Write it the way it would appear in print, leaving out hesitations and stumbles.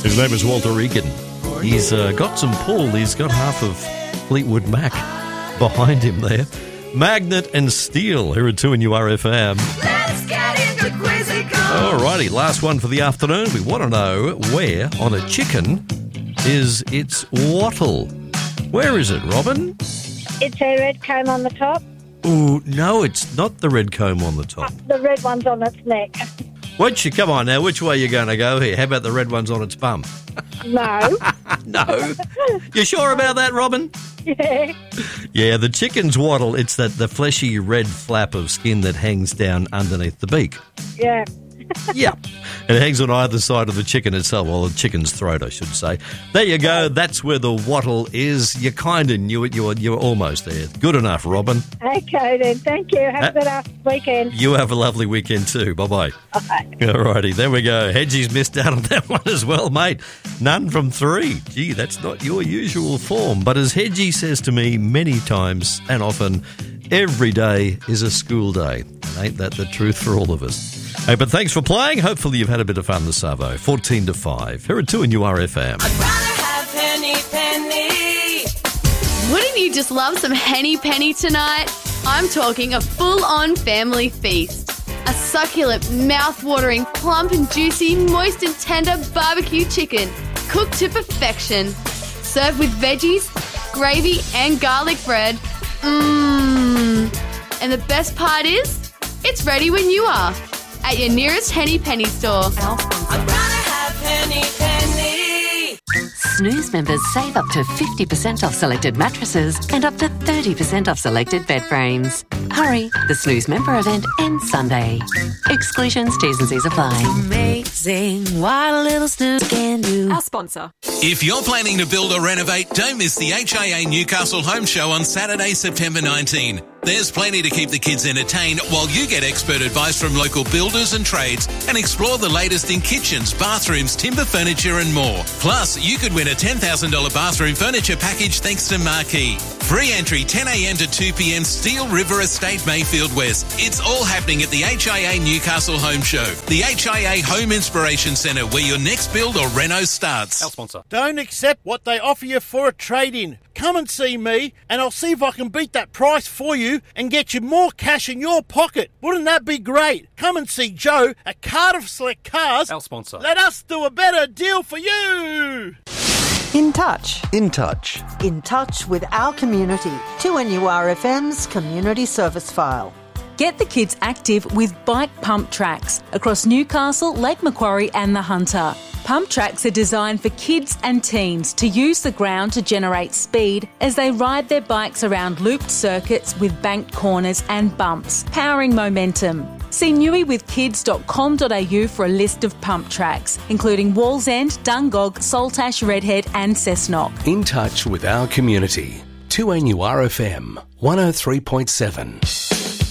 His name is Walter Egan. He's got some pull. He's got half of Fleetwood Mac behind him there. Magnet and Steel here at 2NURFM. Let's get into Quizzical. Alrighty, last one for the afternoon. We want to know where on a chicken is its wattle. Where is it, Robin? It's a red comb on the top. Ooh, no, it's not the red comb on the top. The red one's on its neck. Come on now, which way are you going to go here? How about the red one's on its bum? No. No. You sure about that, Robin? Yeah. Yeah, the chicken's wattle, it's the fleshy red flap of skin that hangs down underneath the beak. Yeah. Yeah. It hangs on either side of the chicken itself, well, the chicken's throat, I should say. There you go. That's where the wattle is. You kind of knew it. You're almost there. Good enough, Robin. Okay, then. Thank you. Have a good weekend. You have a lovely weekend too. Bye-bye. Bye. All righty. There we go. Hedgie's missed out on that one as well, mate. None from 3. Gee, that's not your usual form. But as Hedgie says to me many times and often, every day is a school day. And ain't that the truth for all of us? Hey, but thanks for playing. Hopefully you've had a bit of fun this Savo. 14 to 5. Here at 2NURFM. I'd rather have Henny Penny. Wouldn't you just love some Henny Penny tonight? I'm talking a full-on family feast. A succulent, mouth-watering, plump and juicy, moist and tender barbecue chicken, cooked to perfection. Served with veggies, gravy and garlic bread. Mmm. And the best part is, it's ready when you are. At your nearest Henny Penny store. I'd rather have Henny Penny. Snooze members save up to 50% off selected mattresses and up to 30% off selected bed frames. Hurry, the Snooze member event ends Sunday. Exclusions, T's and C's apply. Amazing what a little snooze can do. Our sponsor. If you're planning to build or renovate, don't miss the HIA Newcastle Home Show on Saturday, September 19. There's plenty to keep the kids entertained while you get expert advice from local builders and trades and explore the latest in kitchens, bathrooms, timber furniture and more. Plus, you could win a $10,000 bathroom furniture package thanks to Marquee. Free entry 10 a.m. to 2 p.m. Steel River Estate, Mayfield West. It's all happening at the HIA Newcastle Home Show, the HIA Home Inspiration Centre, where your next build or reno starts. Our sponsor. Don't accept what they offer you for a trade-in. Come and see me, and I'll see if I can beat that price for you and get you more cash in your pocket. Wouldn't that be great? Come and see Joe at Cardiff Select Cars. Our sponsor. Let us do a better deal for you. In touch. In touch. In touch with our community. 2NURFM's Community Service File. Get the kids active with bike pump tracks across Newcastle, Lake Macquarie and the Hunter. Pump tracks are designed for kids and teens to use the ground to generate speed as they ride their bikes around looped circuits with banked corners and bumps, powering momentum. See newywithkids.com.au for a list of pump tracks, including Wallsend, Dungog, Saltash, Redhead and Cessnock. In touch with our community. 2NURFM 103.7.